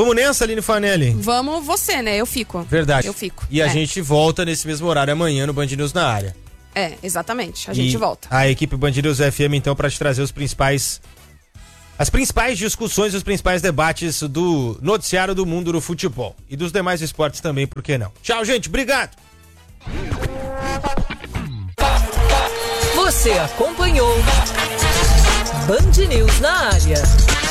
Vamos nessa, Aline Fanelli? Vamos você, né? Eu fico. Verdade. Eu fico. E a gente volta nesse mesmo horário amanhã no Band News na área. Exatamente. A gente volta. A equipe Band News FM, então, para te trazer as principais discussões, os principais debates do noticiário do mundo do futebol. E dos demais esportes também, por que não? Tchau, gente. Obrigado. Você acompanhou Band News na área.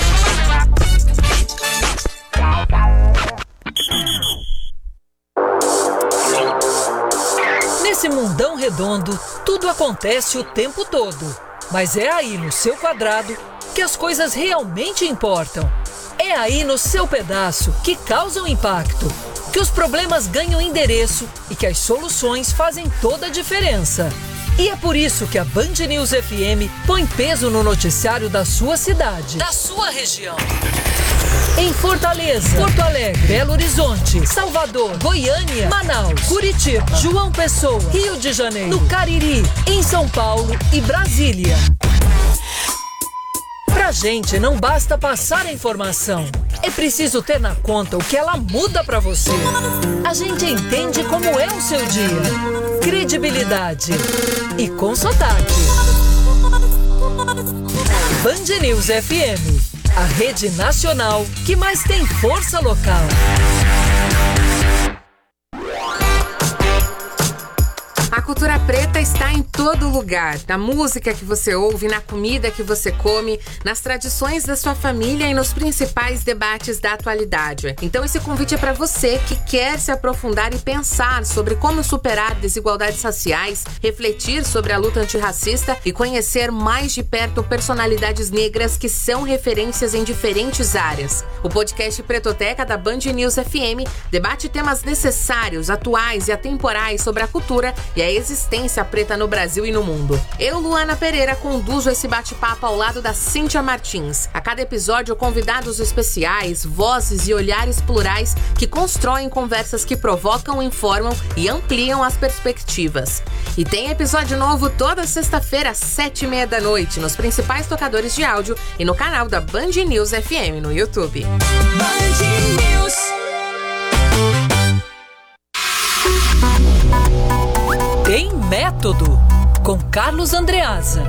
Nesse mundão redondo, tudo acontece o tempo todo. Mas é aí no seu quadrado que as coisas realmente importam. É aí no seu pedaço que causam impacto, que os problemas ganham endereço e que as soluções fazem toda a diferença. E é por isso que a Band News FM põe peso no noticiário da sua cidade, da sua região. Em Fortaleza, Porto Alegre, Belo Horizonte, Salvador, Goiânia, Manaus, Curitiba, João Pessoa, Rio de Janeiro, no Cariri, em São Paulo e Brasília. Pra gente não basta passar a informação, é preciso ter na conta o que ela muda pra você. A gente entende como é o seu dia. Credibilidade e com sotaque. Band News FM, a rede nacional que mais tem força local. A cultura preta está em todo lugar, na música que você ouve, na comida que você come, nas tradições da sua família e nos principais debates da atualidade. Então esse convite é para você que quer se aprofundar e pensar sobre como superar desigualdades raciais, refletir sobre a luta antirracista e conhecer mais de perto personalidades negras que são referências em diferentes áreas. O podcast Pretoteca da Band News FM debate temas necessários, atuais e atemporais sobre a cultura e a existência preta no Brasil e no mundo. Eu, Luana Pereira, conduzo esse bate-papo ao lado da Cíntia Martins. A cada episódio, convidados especiais, vozes e olhares plurais que constroem conversas que provocam, informam e ampliam as perspectivas. E tem episódio novo toda sexta-feira às 7h30 da noite, nos principais tocadores de áudio e no canal da Band News FM no YouTube. Band News. Tem Método, com Carlos Andreasa.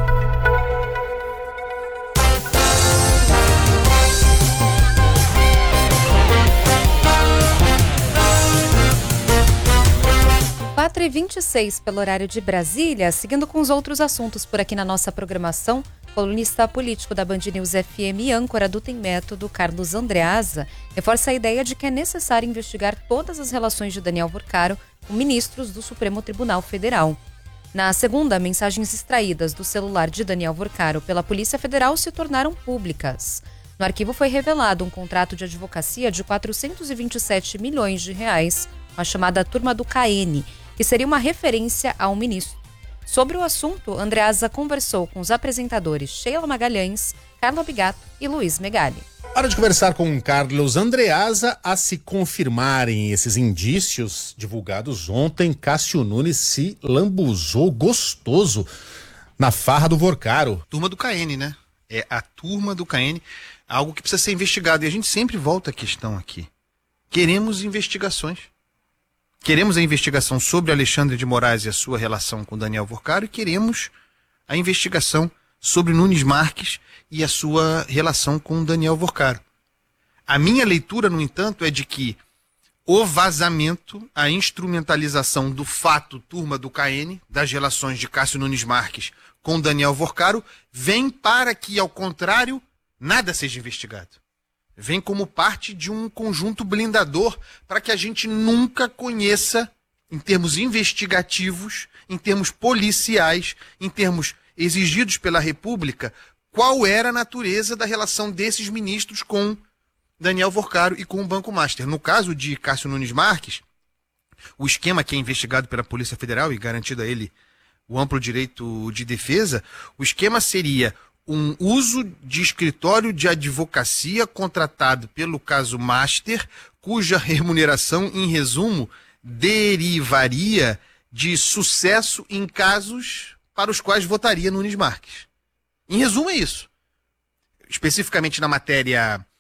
Quatro e 26 pelo horário de Brasília, seguindo com os outros assuntos por aqui na nossa programação, colunista político da Band News FM e âncora do Tem Método, Carlos Andreasa, reforça a ideia de que é necessário investigar todas as relações de Daniel Vorcaro com ministros do Supremo Tribunal Federal. Na segunda, mensagens extraídas do celular de Daniel Vorcaro pela Polícia Federal se tornaram públicas. No arquivo foi revelado um contrato de advocacia de 427 milhões de reais com a chamada Turma do KN, que seria uma referência ao ministro. Sobre o assunto, Andreasa conversou com os apresentadores Sheila Magalhães, Carla Bigato e Luiz Megali. Hora de conversar com Carlos Andreasa. A se confirmarem esses indícios divulgados ontem, Cássio Nunes se lambuzou gostoso na farra do Vorcaro. Turma do KN, né? É a turma do KN, algo que precisa ser investigado. E a gente sempre volta à questão aqui. Queremos investigações. Queremos a investigação sobre Alexandre de Moraes e a sua relação com Daniel Vorcaro e queremos a investigação sobre Nunes Marques e a sua relação com Daniel Vorcaro. A minha leitura, no entanto, é de que o vazamento, a instrumentalização do fato turma do KN, das relações de Cássio Nunes Marques com Daniel Vorcaro, vem para que, ao contrário, nada seja investigado. Vem como parte de um conjunto blindador para que a gente nunca conheça, em termos investigativos, em termos policiais, em termos exigidos pela República, qual era a natureza da relação desses ministros com Daniel Vorcaro e com o Banco Master. No caso de Cássio Nunes Marques, o esquema que é investigado pela Polícia Federal e garantido a ele o amplo direito de defesa, o esquema seria um uso de escritório de advocacia contratado pelo caso Master, cuja remuneração, em resumo, derivaria de sucesso em casos para os quais votaria Nunes Marques. Em resumo, é isso. Especificamente na matéria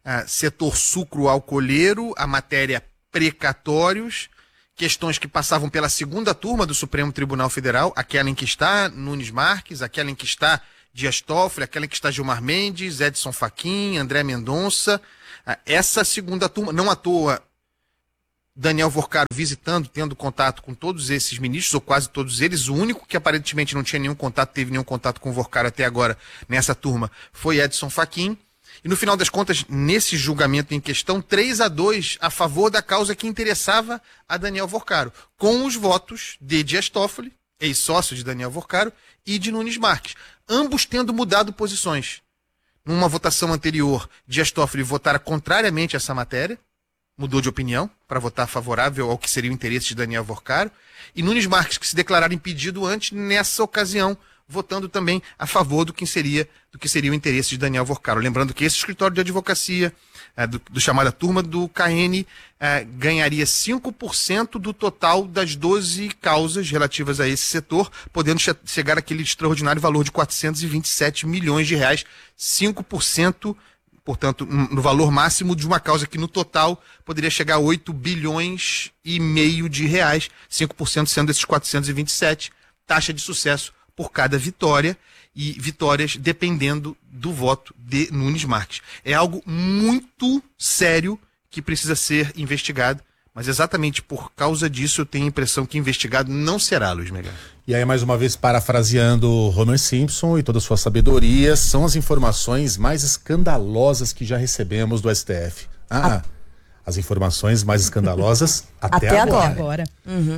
setor sucro-alcooleiro, a matéria precatórios, questões que passavam pela segunda turma do Supremo Tribunal Federal, aquela em que está Nunes Marques, aquela em que está Dias Toffoli, aquela em que está Gilmar Mendes, Edson Fachin, André Mendonça. Essa segunda turma, não à toa, Daniel Vorcaro visitando, tendo contato com todos esses ministros, ou quase todos eles. O único que aparentemente não tinha nenhum contato, teve nenhum contato com o Vorcaro até agora nessa turma, foi Edson Fachin. E no final das contas, nesse julgamento em questão, 3-2 a favor da causa que interessava a Daniel Vorcaro, com os votos de Dias Toffoli, ex-sócio de Daniel Vorcaro, e de Nunes Marques, ambos tendo mudado posições. Numa votação anterior, Dias Toffoli votara contrariamente a essa matéria, mudou de opinião para votar favorável ao que seria o interesse de Daniel Vorcaro, e Nunes Marques, que se declarara impedido antes, nessa ocasião, votando também a favor do que seria o interesse de Daniel Vorcaro. Lembrando que esse escritório de advocacia, do chamada turma do KN, ganharia 5% do total das 12 causas relativas a esse setor, podendo chegar àquele extraordinário valor de 427 milhões de reais, 5%, portanto, no valor máximo de uma causa que no total poderia chegar a 8 bilhões e meio de reais, 5% sendo esses 427, taxa de sucesso por cada vitória, e vitórias dependendo do voto de Nunes Marques. É algo muito sério que precisa ser investigado, mas exatamente por causa disso eu tenho a impressão que investigado não será, Luiz Melhor. E aí, mais uma vez, parafraseando Homer Simpson e toda a sua sabedoria, são as informações mais escandalosas que já recebemos do STF. As informações mais escandalosas até agora. Uhum.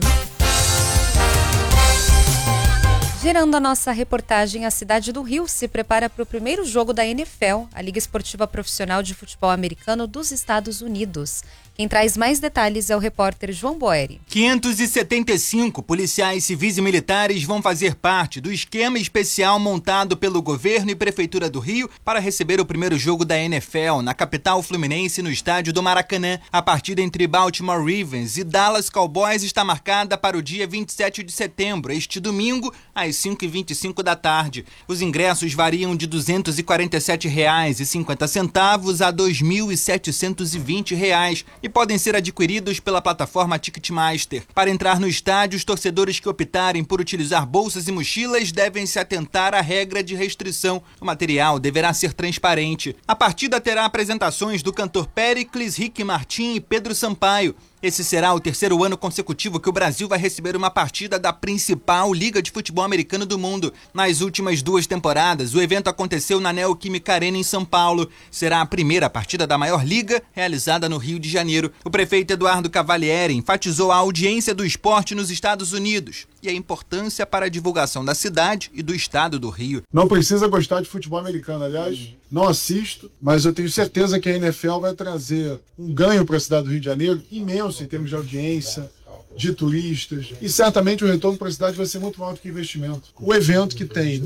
Gerando a nossa reportagem, a cidade do Rio se prepara para o primeiro jogo da NFL, a Liga Esportiva Profissional de Futebol Americano dos Estados Unidos. Quem traz mais detalhes é o repórter João Boeri. 575 policiais civis e militares vão fazer parte do esquema especial montado pelo governo e prefeitura do Rio para receber o primeiro jogo da NFL na capital fluminense, no estádio do Maracanã. A partida entre Baltimore Ravens e Dallas Cowboys está marcada para o dia 27 de setembro, este domingo, às 5h25 da tarde. Os ingressos variam de R$ 247,50 a R$ 2.720 e podem ser adquiridos pela plataforma Ticketmaster. Para entrar no estádio, os torcedores que optarem por utilizar bolsas e mochilas devem se atentar à regra de restrição. O material deverá ser transparente. A partida terá apresentações do cantor Péricles, Rick Martin e Pedro Sampaio. Esse será o terceiro ano consecutivo que o Brasil vai receber uma partida da principal liga de futebol americano do mundo. Nas últimas 2 temporadas, o evento aconteceu na Neoquímica Arena em São Paulo. Será a primeira partida da maior liga realizada no Rio de Janeiro. O prefeito Eduardo Cavalieri enfatizou a audiência do esporte nos Estados Unidos e a importância para a divulgação da cidade e do estado do Rio. Não precisa gostar de futebol americano, aliás, não assisto, mas eu tenho certeza que a NFL vai trazer um ganho para a cidade do Rio de Janeiro imenso em termos de audiência, de turistas, e certamente o retorno para a cidade vai ser muito maior do que investimento. O evento que tem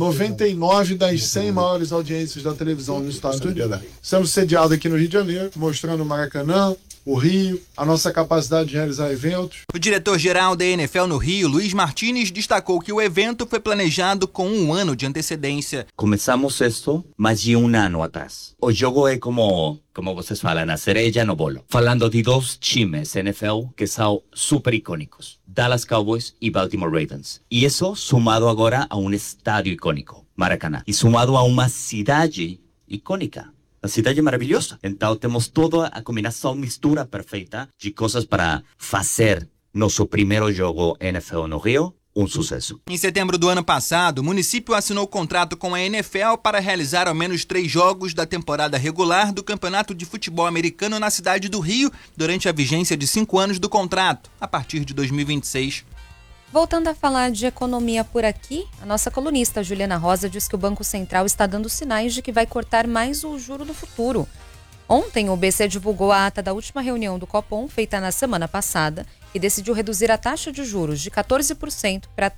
99 das 100 maiores audiências da televisão nos Estados Unidos, estamos sediados aqui no Rio de Janeiro, mostrando o Maracanã, o Rio, a nossa capacidade de realizar eventos. O diretor-geral da NFL no Rio, Luiz Martins, destacou que o evento foi planejado com 1 ano de antecedência. Começamos isto mais de 1 ano atrás. O jogo é como vocês falam, a cereja no bolo. Falando de 2 times NFL que são super icônicos, Dallas Cowboys e Baltimore Ravens. E isso sumado agora a um estádio icônico, Maracanã. E sumado a uma cidade icônica. A cidade é maravilhosa. Então temos toda a combinação, mistura perfeita de coisas para fazer nosso primeiro jogo NFL no Rio um sucesso. Em setembro do ano passado, o município assinou contrato com a NFL para realizar ao menos 3 jogos da temporada regular do Campeonato de Futebol Americano na cidade do Rio, durante a vigência de 5 anos do contrato, a partir de 2026. Voltando a falar de economia por aqui, a nossa colunista Juliana Rosa diz que o Banco Central está dando sinais de que vai cortar mais o juro no futuro. Ontem, o BC divulgou a ata da última reunião do Copom, feita na semana passada, e decidiu reduzir a taxa de juros de 14% para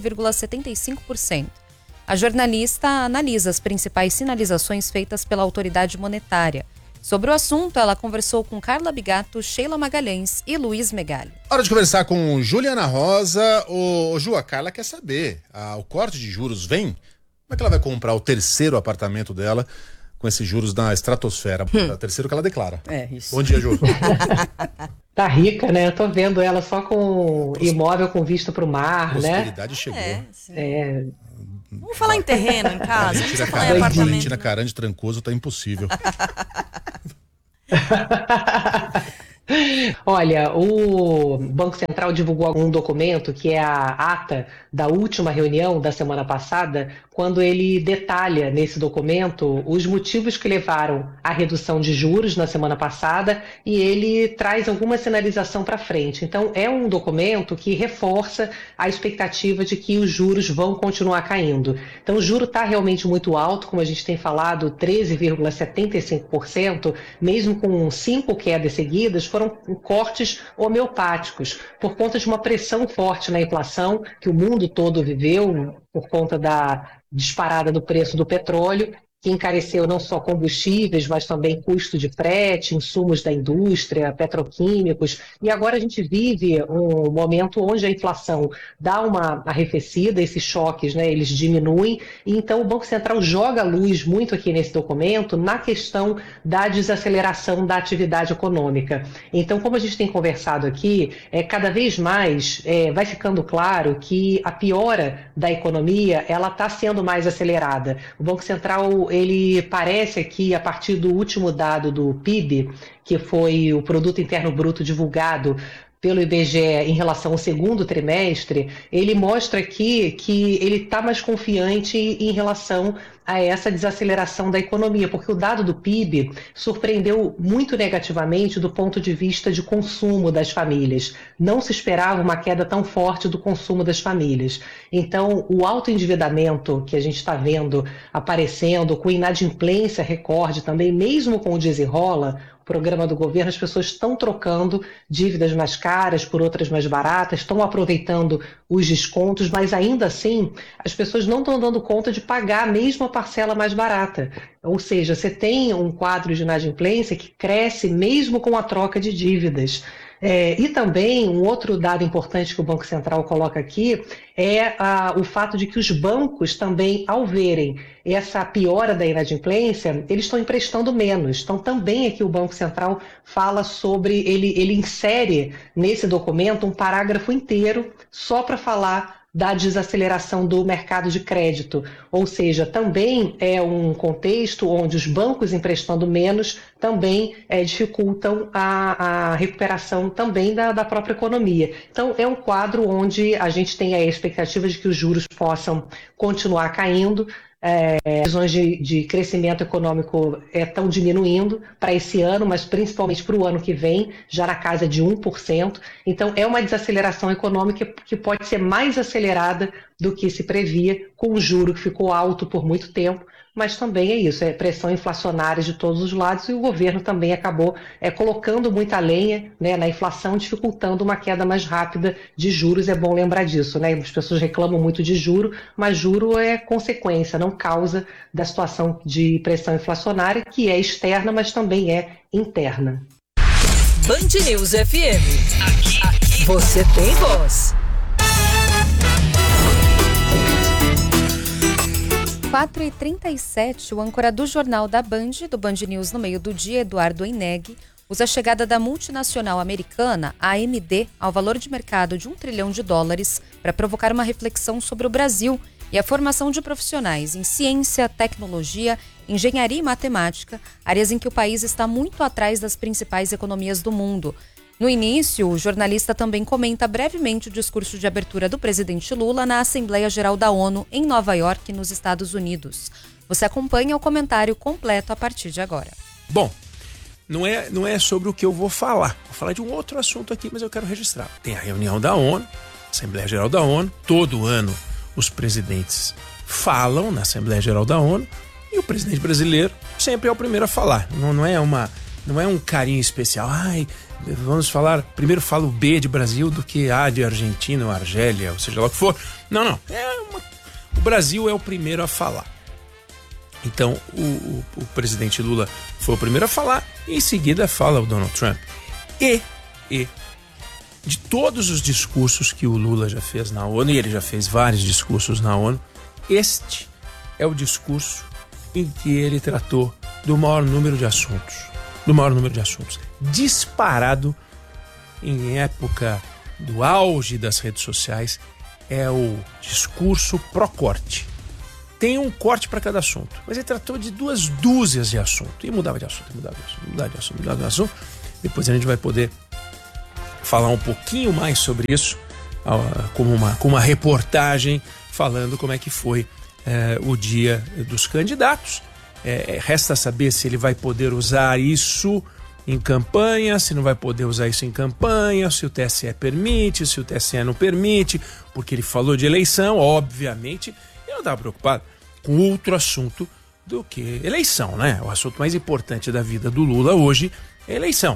13,75%. A jornalista analisa as principais sinalizações feitas pela autoridade monetária. Sobre o assunto, ela conversou com Carla Bigato, Sheila Magalhães e Luiz Megali. Hora de conversar com Juliana Rosa. Ju, a Carla quer saber, o corte de juros vem? Como é que ela vai comprar o terceiro apartamento dela com esses juros na estratosfera. A terceira que ela declara. Isso. Bom dia, Ju. Tá rica, né? Eu tô vendo ela só com imóvel com vista pro mar, né? Prosperidade chegou. Vamos falar em terreno em casa. Valentina Carande Trancoso tá impossível. Olha, o Banco Central divulgou um documento que é a ata da última reunião da semana passada, quando ele detalha nesse documento os motivos que levaram à redução de juros na semana passada e ele traz alguma sinalização para frente. Então, é um documento que reforça a expectativa de que os juros vão continuar caindo. Então, o juro está realmente muito alto, como a gente tem falado, 13,75%, mesmo com 5 quedas seguidas, foram cortes homeopáticos, por conta de uma pressão forte na inflação que o mundo todo viveu, por conta da disparada do preço do petróleo, que encareceu não só combustíveis, mas também custo de frete, insumos da indústria, petroquímicos. E agora a gente vive um momento onde a inflação dá uma arrefecida, esses choques, né, eles diminuem. E então o Banco Central joga a luz muito aqui nesse documento na questão da desaceleração da atividade econômica. Então, como a gente tem conversado aqui, cada vez mais vai ficando claro que a piora da economia ela está sendo mais acelerada. O Banco Central ele parece aqui, a partir do último dado do PIB, que foi o Produto Interno Bruto divulgado pelo IBGE em relação ao segundo trimestre, ele mostra aqui que ele está mais confiante em relação a essa desaceleração da economia, porque o dado do PIB surpreendeu muito negativamente do ponto de vista de consumo das famílias. Não se esperava uma queda tão forte do consumo das famílias. Então, o alto endividamento que a gente está vendo aparecendo, com inadimplência recorde também, mesmo com o desenrola, programa do governo, as pessoas estão trocando dívidas mais caras por outras mais baratas, estão aproveitando os descontos, mas ainda assim as pessoas não estão dando conta de pagar mesmo a parcela mais barata. Ou seja, você tem um quadro de inadimplência que cresce mesmo com a troca de dívidas. E também um outro dado importante que o Banco Central coloca aqui é o fato de que os bancos também, ao verem essa piora da inadimplência, eles estão emprestando menos. Então também aqui o Banco Central fala sobre, ele insere nesse documento um parágrafo inteiro só para falar da desaceleração do mercado de crédito, ou seja, também é um contexto onde os bancos emprestando menos também dificultam a recuperação também da própria economia. Então é um quadro onde a gente tem a expectativa de que os juros possam continuar caindo. Previsões de crescimento econômico estão diminuindo para esse ano, mas principalmente para o ano que vem, já na casa de 1%. Então, é uma desaceleração econômica que pode ser mais acelerada do que se previa, com o juro que ficou alto por muito tempo, mas também é isso, é pressão inflacionária de todos os lados e o governo também acabou colocando muita lenha, né, na inflação, dificultando uma queda mais rápida de juros. É bom lembrar disso, né? As pessoas reclamam muito de juro, mas juro é consequência, não causa da situação de pressão inflacionária, que é externa, mas também é interna. Band News FM. Aqui você tem voz. 4h37, o âncora do Jornal da Band, do Band News no meio do dia, Eduardo Eneg, usa a chegada da multinacional americana, a AMD, ao valor de mercado de $1 trilhão para provocar uma reflexão sobre o Brasil e a formação de profissionais em ciência, tecnologia, engenharia e matemática, áreas em que o país está muito atrás das principais economias do mundo. No início, o jornalista também comenta brevemente o discurso de abertura do presidente Lula na Assembleia Geral da ONU, em Nova York, nos Estados Unidos. Você acompanha o comentário completo a partir de agora. Bom, não é sobre o que eu vou falar. Vou falar de um outro assunto aqui, mas eu quero registrar. Tem a reunião da ONU, Assembleia Geral da ONU. Todo ano os presidentes falam na Assembleia Geral da ONU e o presidente brasileiro sempre é o primeiro a falar. Não é um carinho especial. Vamos falar, primeiro falo B de Brasil do que A de Argentina ou Argélia, ou seja lá o que for. Não. O Brasil é o primeiro a falar. Então, o presidente Lula foi o primeiro a falar e em seguida fala o Donald Trump. E de todos os discursos que o Lula já fez na ONU, e ele já fez vários discursos na ONU, este é o discurso em que ele tratou do maior número de assuntos. Do maior número de assuntos. Disparado em época do auge das redes sociais é o discurso pró-corte. Tem um corte para cada assunto, mas ele tratou de 2 dúzias de assunto. E mudava de assunto. Depois a gente vai poder falar um pouquinho mais sobre isso, com uma reportagem falando como é que foi o dia dos candidatos. Resta saber se ele vai poder usar isso em campanha, se não vai poder usar isso em campanha, se o TSE permite, se o TSE não permite, porque ele falou de eleição, obviamente, eu não estava preocupado com outro assunto do que eleição, né? O assunto mais importante da vida do Lula hoje é eleição.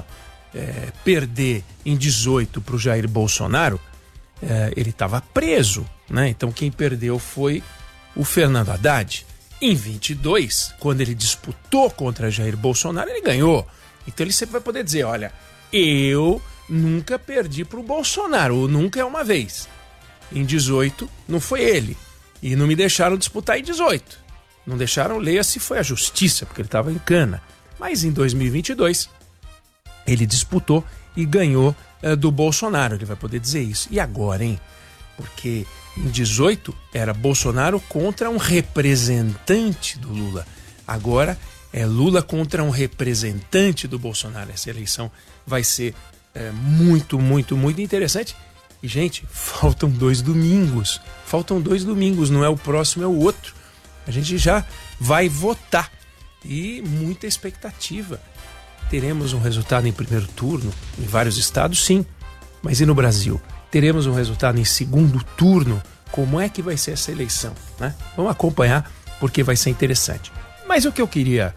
Perder em 18 para o Jair Bolsonaro, ele estava preso, né? Então quem perdeu foi o Fernando Haddad. Em 22, quando ele disputou contra Jair Bolsonaro, ele ganhou. Então ele sempre vai poder dizer, olha, eu nunca perdi para o Bolsonaro, nunca é uma vez. Em 18, não foi ele. E não me deixaram disputar em 18. Não deixaram, leia-se, foi a justiça, porque ele estava em cana. Mas em 2022, ele disputou e ganhou do Bolsonaro. Ele vai poder dizer isso. E agora, hein? Porque em 18 era Bolsonaro contra um representante do Lula. Agora é Lula contra um representante do Bolsonaro. Essa eleição vai ser muito, muito, muito interessante. E, gente, faltam 2 domingos. Faltam 2 domingos, não é o próximo, é o outro. A gente já vai votar. E muita expectativa. Teremos um resultado em primeiro turno em vários estados, sim. Mas e no Brasil? Teremos um resultado em segundo turno? Como é que vai ser essa eleição, né? Vamos acompanhar, porque vai ser interessante. Mas o que eu queria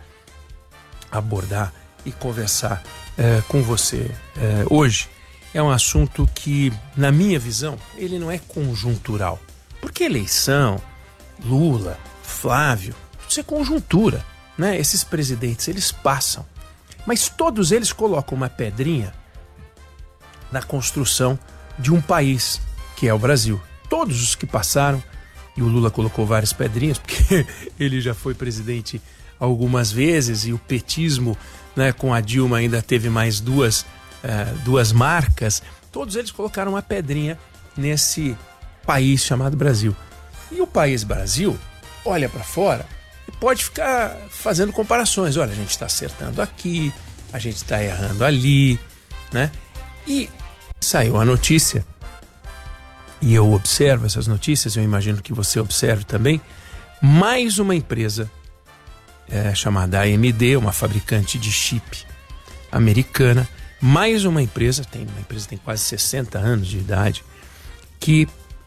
abordar e conversar com você hoje é um assunto que, na minha visão, ele não é conjuntural. Porque eleição, Lula, Flávio, isso é conjuntura, né? Esses presidentes, eles passam. Mas todos eles colocam uma pedrinha na construção de um país, que é o Brasil. Todos os que passaram, e o Lula colocou várias pedrinhas, porque ele já foi presidente algumas vezes, e o petismo, né, com a Dilma ainda teve mais duas marcas. Todos eles colocaram uma pedrinha nesse país chamado Brasil. E o país Brasil olha para fora e pode ficar fazendo comparações. Olha, a gente está acertando aqui, a gente está errando ali, né? E saiu a notícia, e eu observo essas notícias, eu imagino que você observe também, mais uma empresa chamada AMD, uma fabricante de chip americana, mais uma empresa tem quase 60 anos de idade, que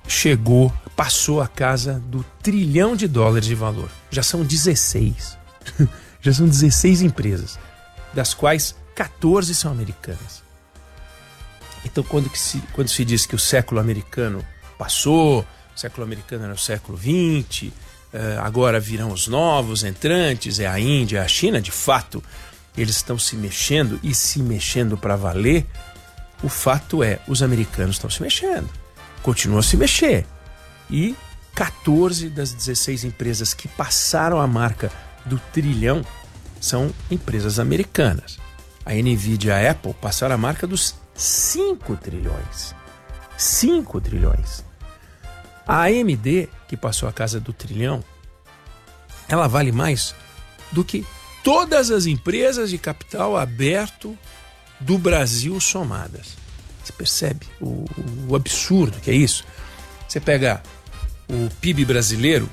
passou a casa do $1 trilhão de valor. Já são 16. Já são 16 empresas, das quais 14 são americanas. Então, quando se diz que o século americano passou, o século americano era o século XX, agora virão os novos entrantes, é a Índia, é a China, de fato, eles estão se mexendo e se mexendo para valer. O fato é, os americanos estão se mexendo, continuam a se mexer. E 14 das 16 empresas que passaram a marca do trilhão são empresas americanas. A Nvidia e a Apple passaram a marca dos 5 trilhões. 5 trilhões. A AMD, que passou a casa do $1 trilhão, ela vale mais do que todas as empresas de capital aberto do Brasil somadas. Você percebe o absurdo que é isso? Você pega o PIB brasileiro,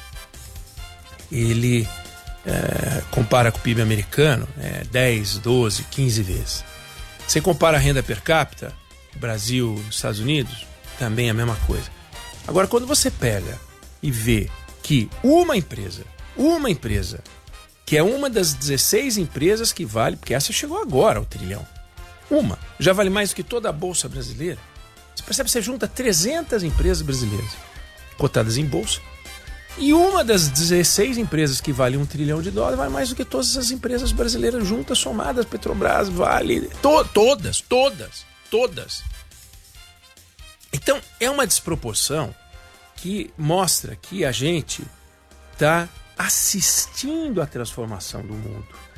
ele compara com o PIB americano, 10, 12, 15 vezes. Você compara a renda per capita, Brasil e Estados Unidos, também é a mesma coisa. Agora, quando você pega e vê que uma empresa, que é uma das 16 empresas que vale, porque essa chegou agora ao $1 trilhão, já vale mais do que toda a Bolsa brasileira. Você percebe que você junta 300 empresas brasileiras cotadas em bolsa, e uma das 16 empresas que vale $1 trilhão vale mais do que todas as empresas brasileiras juntas, somadas. Petrobras, Vale, todas. Então, é uma desproporção que mostra que a gente está assistindo à transformação do mundo.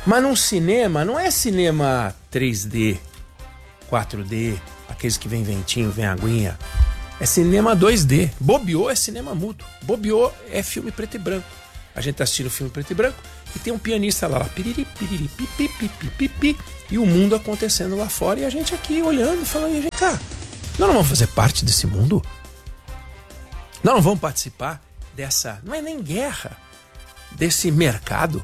Mas num cinema, não é cinema 3D, 4D, aqueles que vem ventinho, vem aguinha. É cinema 2D. Bobeou é cinema mudo. Bobeou é filme preto e branco. A gente tá assistindo filme preto e branco e tem um pianista lá, piriri, piriri, pipi, pipi, pipi, e o mundo acontecendo lá fora e a gente aqui olhando, falando, gente, cara, nós não vamos fazer parte desse mundo? Nós não vamos participar dessa, não é nem guerra, desse mercado?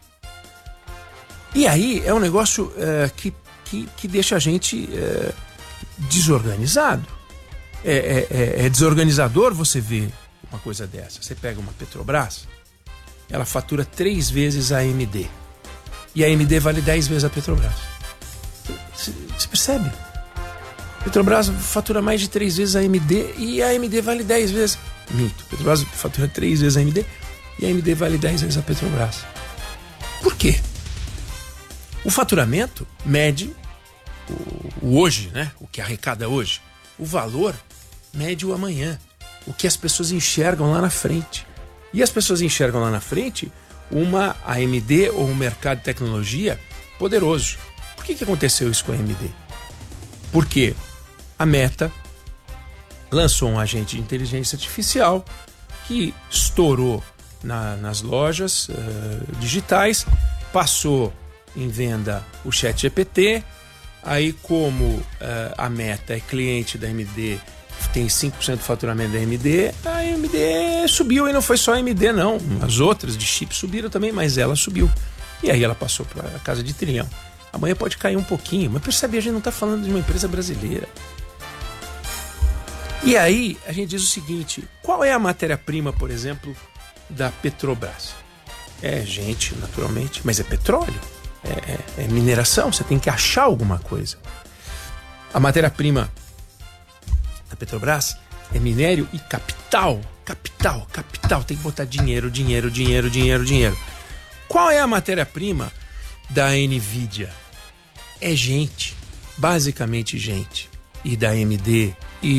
E aí é um negócio que deixa a gente desorganizado. É desorganizador você ver uma coisa dessa. Você pega uma Petrobras, ela fatura 3 vezes a AMD. E a AMD vale 10 vezes a Petrobras. Você percebe? A Petrobras fatura mais de 3 vezes a AMD e a AMD vale 10 vezes. Minto. A Petrobras fatura 3 vezes a AMD e a AMD vale 10 vezes a Petrobras. Por quê? O faturamento mede o hoje, né? O que arrecada hoje. O valor mede o amanhã. O que as pessoas enxergam lá na frente. E as pessoas enxergam lá na frente uma AMD ou um mercado de tecnologia poderoso. Por que aconteceu isso com a AMD? Porque a Meta lançou um agente de inteligência artificial que estourou nas lojas digitais, passou em venda o ChatGPT. Aí, como a Meta é cliente da AMD, tem 5% do faturamento da AMD, a AMD subiu, e não foi só a AMD não, as outras de chip subiram também, mas ela subiu. E aí ela passou para a casa de trilhão. Amanhã pode cair um pouquinho, mas percebe, a gente não está falando de uma empresa brasileira. E aí a gente diz o seguinte, qual é a matéria-prima, por exemplo, da Petrobras? É gente, naturalmente, mas é petróleo, é mineração, você tem que achar alguma coisa. A matéria-prima da Petrobras é minério e capital. Capital. Tem que botar dinheiro. Qual é a matéria-prima da NVIDIA? É gente. Basicamente gente. E da AMD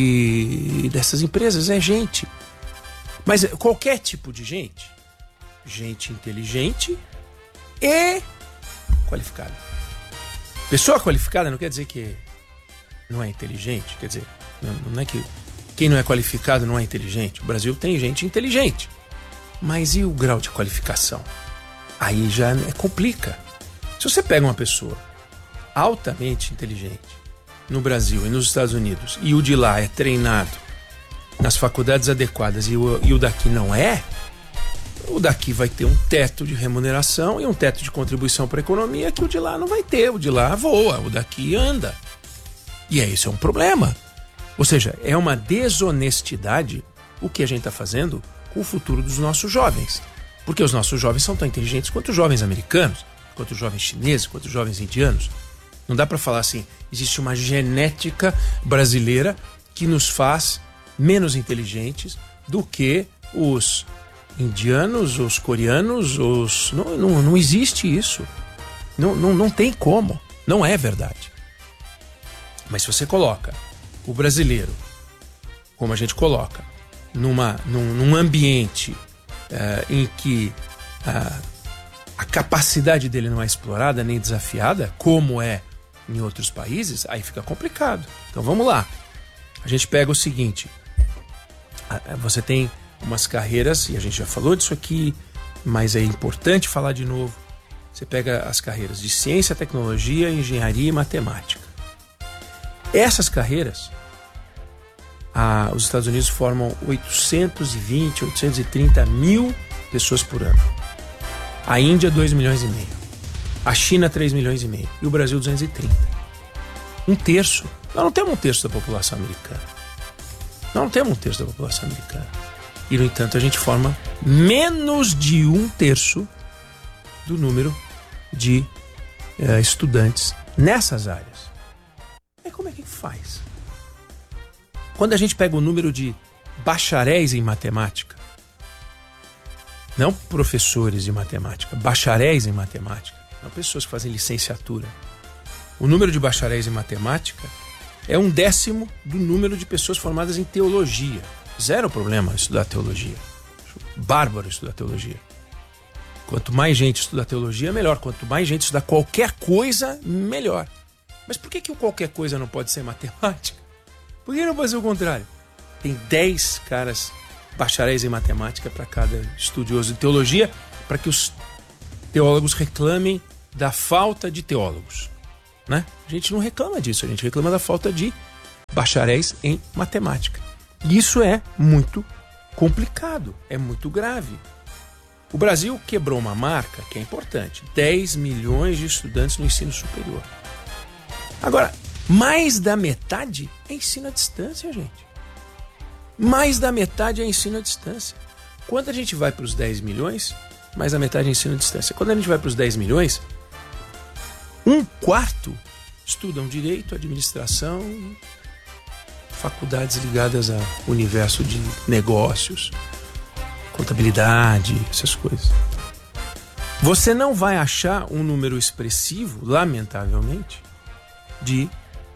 e dessas empresas é gente. Mas qualquer tipo de gente. Gente inteligente e qualificada. Pessoa qualificada não quer dizer que não é inteligente. Quer dizer, não é que quem não é qualificado não é inteligente. O Brasil tem gente inteligente. Mas e o grau de qualificação? Aí já complica. Se você pega uma pessoa altamente inteligente no Brasil e nos Estados Unidos e o de lá é treinado nas faculdades adequadas e o daqui não é, o daqui vai ter um teto de remuneração e um teto de contribuição para a economia que o de lá não vai ter. O de lá voa, o daqui anda. E aí isso é um problema. Ou seja, é uma desonestidade o que a gente está fazendo com o futuro dos nossos jovens. Porque os nossos jovens são tão inteligentes quanto os jovens americanos, quanto os jovens chineses, quanto os jovens indianos. Não dá para falar assim, existe uma genética brasileira que nos faz menos inteligentes do que os indianos, os coreanos, não existe isso. Não tem como. Não é verdade. Mas se você coloca o brasileiro, como a gente coloca, num ambiente em que a capacidade dele não é explorada nem desafiada, como é em outros países, aí fica complicado. Então vamos lá. A gente pega o seguinte, você tem umas carreiras, e a gente já falou disso aqui, mas é importante falar de novo. Você pega as carreiras de ciência, tecnologia, engenharia e matemática. Essas carreiras, os Estados Unidos formam 820, 830 mil pessoas por ano. A Índia, 2,5 milhões. A China, 3,5 milhões. E o Brasil, 230. 1/3. Nós não temos 1/3 da população americana. E, no entanto, a gente forma menos de 1/3 do número de estudantes nessas áreas. E como é que faz? Quando a gente pega o número de bacharéis em matemática, não professores de matemática, bacharéis em matemática, não pessoas que fazem licenciatura. O número de bacharéis em matemática é 1/10 do número de pessoas formadas em teologia. Zero problema estudar teologia. Bárbaro estudar teologia. Quanto mais gente estudar teologia, melhor. Quanto mais gente estudar qualquer coisa, melhor. Mas por que qualquer coisa não pode ser matemática? Por que não pode ser o contrário? Tem 10 caras bacharéis em matemática para cada estudioso de teologia, para que os teólogos reclamem da falta de teólogos, né? A gente não reclama disso, a gente reclama da falta de bacharéis em matemática. E isso é muito complicado, é muito grave. O Brasil quebrou uma marca que é importante: 10 milhões de estudantes no ensino superior. Agora, mais da metade é ensino à distância, gente. Mais da metade é ensino à distância. Quando a gente vai para os 10 milhões, mais da metade é ensino à distância. Quando a gente vai para os 10 milhões, 1/4 estudam direito, administração, faculdades ligadas ao universo de negócios, contabilidade, essas coisas. Você não vai achar um número expressivo, lamentavelmente, de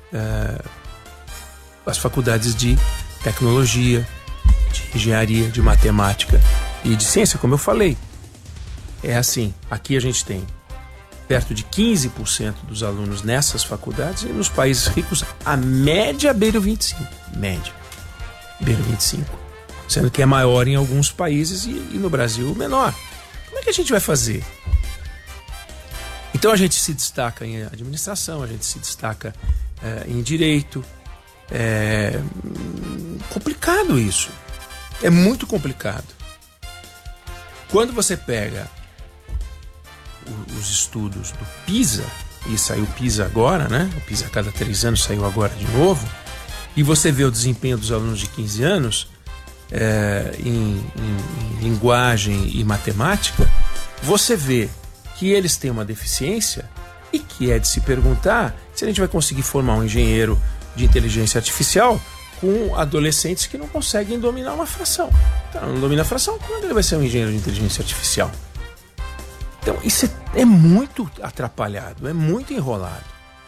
as faculdades de tecnologia, de engenharia, de matemática e de ciência, como eu falei. É assim, aqui a gente tem perto de 15% dos alunos nessas faculdades, e nos países ricos a média beira o 25%. Média. Beira o 25%. Sendo que é maior em alguns países e no Brasil menor. Como é que a gente vai fazer? Então a gente se destaca em administração, a gente se destaca em direito. É complicado isso. É muito complicado. Quando você pega os estudos do PISA, e saiu o PISA agora, né? O PISA a cada 3 anos saiu agora de novo, e você vê o desempenho dos alunos de 15 anos em linguagem e matemática, você vê que eles têm uma deficiência e que é de se perguntar se a gente vai conseguir formar um engenheiro de inteligência artificial com adolescentes que não conseguem dominar uma fração. Então, não domina a fração, quando ele vai ser um engenheiro de inteligência artificial? Então, isso é muito atrapalhado, é muito enrolado.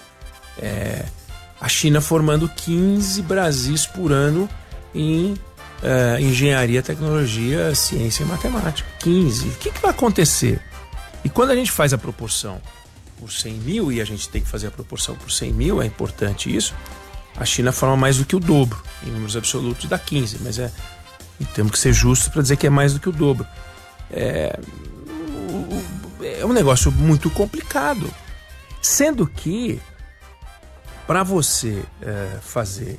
A China formando 15 Brasis por ano em engenharia, tecnologia, ciência e matemática. 15. O que vai acontecer? E quando a gente faz a proporção por 100 mil, e a gente tem que fazer a proporção por 100 mil, é importante isso, a China forma mais do que o dobro, em números absolutos, dá 15, mas temos que ser justos para dizer que é mais do que o dobro. É um negócio muito complicado. Sendo que, para você fazer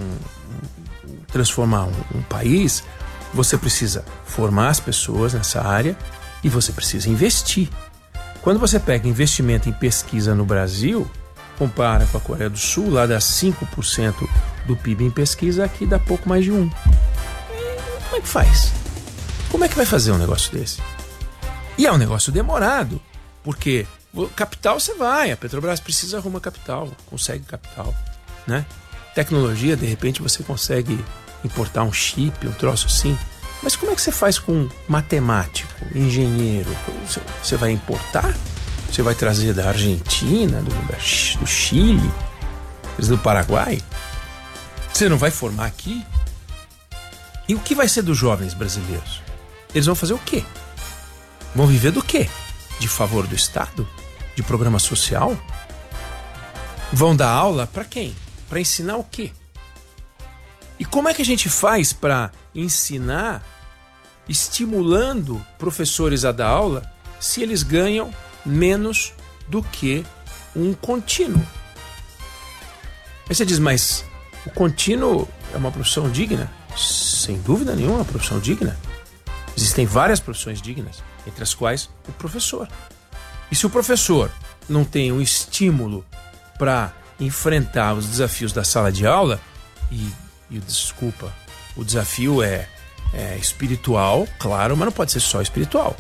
transformar um país, você precisa formar as pessoas nessa área e você precisa investir. Quando você pega investimento em pesquisa no Brasil, compara com a Coreia do Sul, lá dá 5% do PIB em pesquisa, aqui dá pouco mais de 1%. Como é que faz? Como é que vai fazer um negócio desse? E é um negócio demorado, porque capital você vai, a Petrobras precisa arrumar capital, consegue capital, né? Tecnologia, de repente você consegue importar um chip, um troço assim, mas como é que você faz com matemático, engenheiro? Você vai importar? Você vai trazer da Argentina, do Chile, do Paraguai? Você não vai formar aqui? E o que vai ser dos jovens brasileiros? Eles vão fazer o quê? Vão viver do quê? De favor do Estado? De programa social? Vão dar aula para quem? Para ensinar o quê? E como é que a gente faz para ensinar, estimulando professores a dar aula, se eles ganham menos do que um contínuo? Aí você diz, mas o contínuo é uma profissão digna? Sem dúvida nenhuma, é uma profissão digna. Existem várias profissões dignas, entre as quais o professor. E se o professor não tem um estímulo para enfrentar os desafios da sala de aula, e desculpa, o desafio é espiritual, claro, mas não pode ser só espiritual.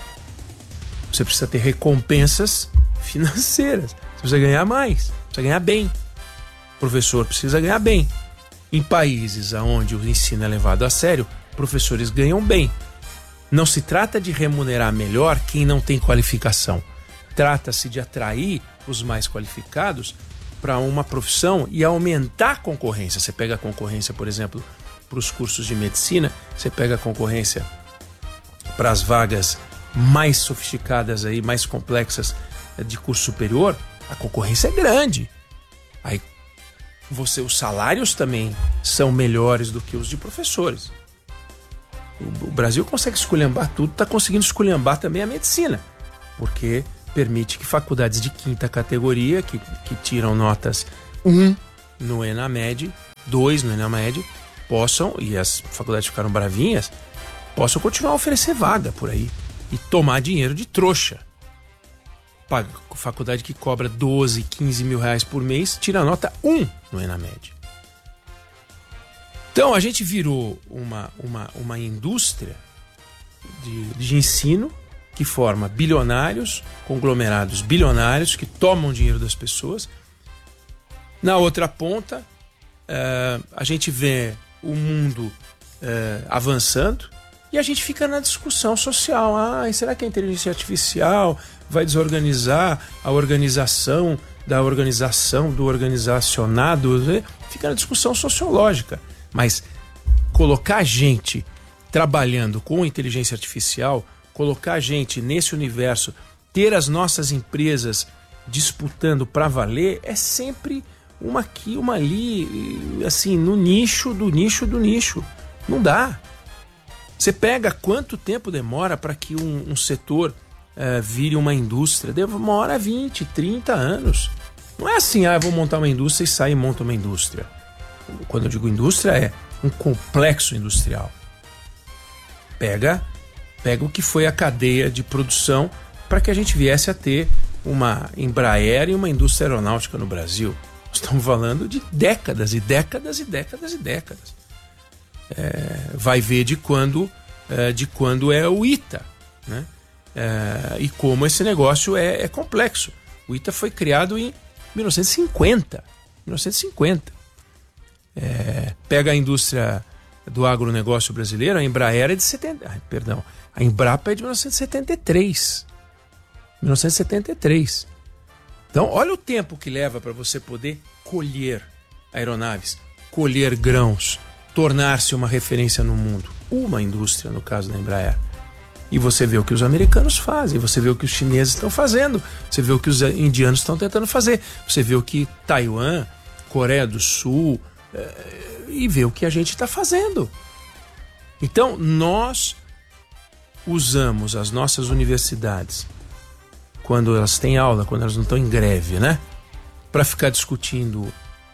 Você precisa ter recompensas financeiras, você precisa ganhar mais, precisa ganhar bem. O professor precisa ganhar bem. Em países onde o ensino é levado a sério, professores ganham bem. Não se trata de remunerar melhor quem não tem qualificação. Trata-se de atrair os mais qualificados para uma profissão e aumentar a concorrência. Você pega a concorrência, por exemplo, para os cursos de medicina, você pega a concorrência para as vagas mais sofisticadas aí, mais complexas de curso superior, a concorrência é grande. Aí os salários também são melhores do que os de professores. O Brasil consegue esculhambar tudo, está conseguindo esculhambar também a medicina, porque permite que faculdades de quinta categoria, que tiram notas 1 no ENAMED, 2 no ENAMED, possam, e as faculdades ficaram bravinhas, possam continuar a oferecer vaga por aí e tomar dinheiro de trouxa. Faculdade que cobra 12, 15 mil reais por mês, tira nota 1 no ENAMED. Então a gente virou uma indústria de ensino que forma bilionários, conglomerados bilionários que tomam dinheiro das pessoas. Na outra ponta, a gente vê o mundo avançando e a gente fica na discussão social. Será que a inteligência artificial vai desorganizar a organização da organização, do organizacionado? Fica na discussão sociológica. Mas colocar gente trabalhando com inteligência artificial, colocar gente nesse universo, ter as nossas empresas disputando para valer, é sempre uma aqui, uma ali, assim, no nicho do nicho do nicho. Não dá. Você pega quanto tempo demora para que um setor vire uma indústria? Demora 20, 30 anos. Não é assim, vou montar uma indústria e sai e monta uma indústria. Quando eu digo indústria, é um complexo industrial. Pega o que foi a cadeia de produção para que a gente viesse a ter uma Embraer e uma indústria aeronáutica no Brasil. Estamos falando de décadas e décadas e décadas e décadas. Vai ver de quando é o ITA, né? E como esse negócio é complexo. O ITA foi criado em 1950. Pega a indústria do agronegócio brasileiro, a Embraer é de 70. Perdão, a Embrapa é de 1973. Então, olha o tempo que leva para você poder colher aeronaves, colher grãos, tornar-se uma referência no mundo. Uma indústria, no caso da Embraer. E você vê o que os americanos fazem, você vê o que os chineses estão fazendo, você vê o que os indianos estão tentando fazer, você vê o que Taiwan, Coreia do Sul, e vê o que a gente está fazendo. Então, nós usamos as nossas universidades, quando elas têm aula, quando elas não estão em greve, né? Para ficar discutindo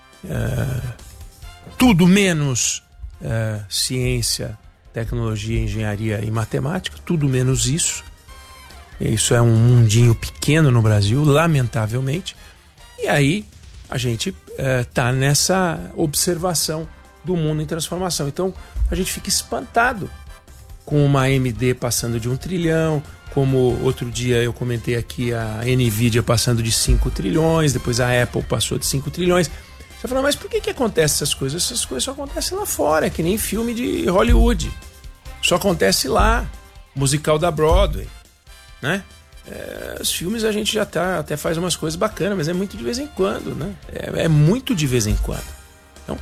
tudo menos ciência, tecnologia, engenharia e matemática, tudo menos isso. Isso é um mundinho pequeno no Brasil, lamentavelmente. E aí a gente está nessa observação do mundo em transformação. Então a gente fica espantado com uma AMD passando de 1 trilhão, como outro dia eu comentei aqui, a Nvidia passando de 5 trilhões, depois a Apple passou de 5 trilhões. Você fala, mas por que acontecem essas coisas? Essas coisas só acontecem lá fora, é que nem filme de Hollywood. Só acontece lá, musical da Broadway, né? Os filmes a gente já até faz umas coisas bacanas, mas é muito de vez em quando, né? É muito de vez em quando. Então,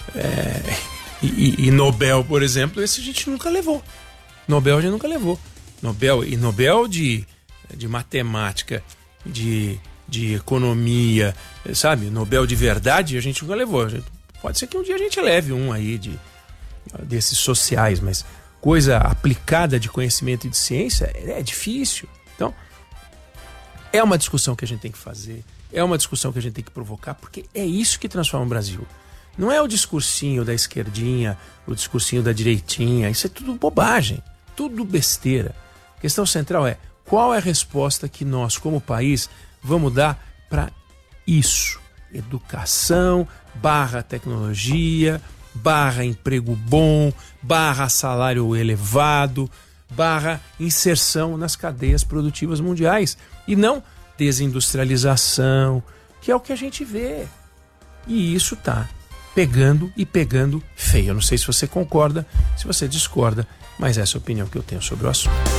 e Nobel, por exemplo, esse a gente nunca levou. Nobel a gente nunca levou. Nobel de matemática, de economia, sabe? Nobel de verdade a gente nunca levou. Pode ser que um dia a gente leve um aí desses sociais, mas coisa aplicada de conhecimento e de ciência é difícil. Então, é uma discussão que a gente tem que fazer, é uma discussão que a gente tem que provocar, porque é isso que transforma o Brasil. Não é o discursinho da esquerdinha, o discursinho da direitinha, isso é tudo bobagem, tudo besteira. A questão central é qual é a resposta que nós, como país, vamos dar para isso. Educação, /tecnologia, /emprego bom, /salário elevado, /inserção nas cadeias produtivas mundiais. E não desindustrialização, que é o que a gente vê. E isso tá pegando e pegando feio. Eu não sei se você concorda, se você discorda, mas essa é a opinião que eu tenho sobre o assunto.